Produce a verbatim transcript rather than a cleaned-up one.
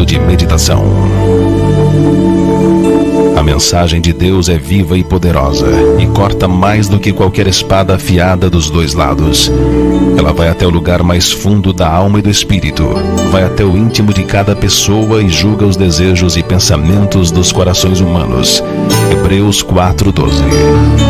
momento de meditação. A mensagem de Deus é viva e poderosa e corta mais do que qualquer espada afiada dos dois lados. Ela vai até o lugar mais fundo da alma e do espírito, vai até o íntimo de cada pessoa e julga os desejos e pensamentos dos corações humanos. Hebreus quatro, doze.